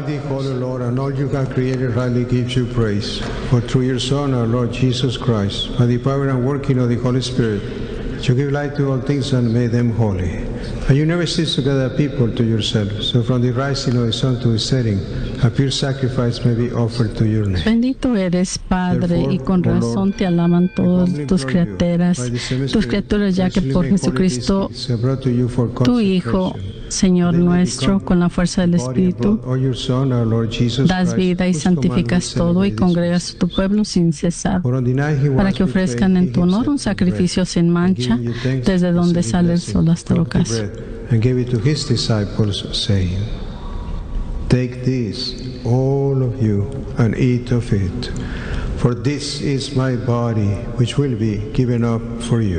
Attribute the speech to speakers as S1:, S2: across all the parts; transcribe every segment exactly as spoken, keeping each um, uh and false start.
S1: Almighty, Holy Lord, and all you have created rightly gives you praise. For through your Son, our Lord Jesus Christ, by the power and working of the Holy Spirit, you give light to all things and make them holy. And you never cease to gather people to yourself, so from the rising of the sun to the setting, a pure sacrifice may be offered to your name.
S2: Bendito eres, Padre, y con razón te alaban todas tus criaturas, tus criaturas, ya que por Jesucristo, tu Hijo, Señor nuestro, con la fuerza del Espíritu, das vida y santificas todo y congregas a tu pueblo sin cesar, para que ofrezcan en tu honor un sacrificio sin mancha, desde donde sale el sol hasta el ocaso.
S1: And gave it to his disciples, saying, Take this, all of you, and eat of it, for this is my body, which will be given up for you.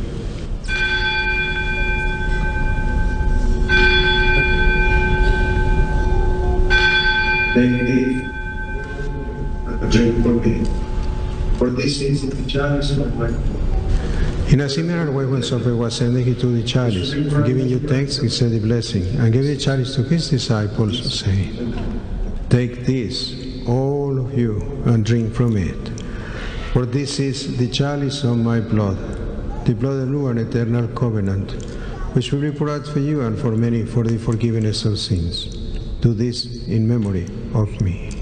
S1: Take it, and drink from it, for this is the chalice of my blood. In a similar way, when supper was ended, he took the chalice. Giving you thanks, he said the blessing, and gave the chalice to his disciples, saying, Take this, all of you, and drink from it. For this is the chalice of my blood, the blood of the new and eternal covenant, which will be poured out for you and for many for the forgiveness of sins. Do this in memory of me.